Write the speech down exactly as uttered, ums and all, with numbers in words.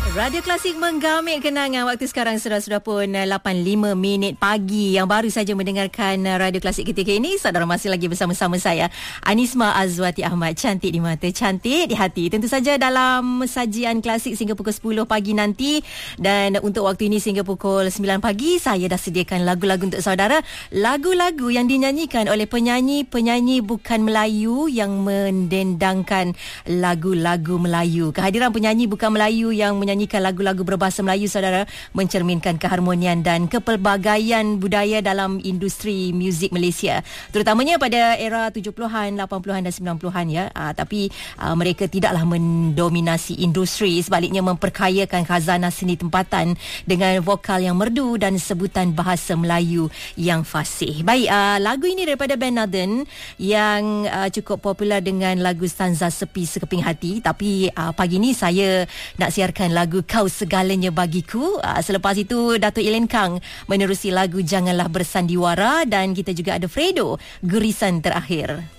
Radio Klasik menggamit kenangan. Waktu sekarang sudah-sudah pun lapan lima minit pagi. Yang baru saja mendengarkan Radio Klasik ketika ini, saudara masih lagi bersama-sama saya, Anisma Azwati Ahmad. Cantik di mata, cantik di hati. Tentu saja dalam sajian klasik sehingga pukul sepuluh pagi nanti. Dan untuk waktu ini sehingga pukul sembilan pagi, saya dah sediakan lagu-lagu untuk saudara. Lagu-lagu yang dinyanyikan oleh penyanyi-penyanyi bukan Melayu yang mendendangkan lagu-lagu Melayu. Kehadiran penyanyi bukan Melayu yang menyanyi lagu-lagu berbahasa Melayu, saudara, mencerminkan keharmonian dan kepelbagaian budaya dalam industri muzik Malaysia, terutamanya pada era tujuh puluhan, lapan puluhan dan sembilan puluhan ya. Aa, tapi aa, mereka tidaklah mendominasi industri, sebaliknya memperkayakan khazanah seni tempatan dengan vokal yang merdu dan sebutan bahasa Melayu yang fasih. Baik, aa, lagu ini daripada band Northern yang aa, cukup popular dengan lagu stanza Sepi Sekeping Hati. Tapi aa, pagi ini saya nak siarkan lagu Kau Segalanya Bagiku. Uh, selepas itu Datuk Elaine Kang menerusi lagu Janganlah Bersandiwara, dan kita juga ada Fredo, Gurisan Terakhir.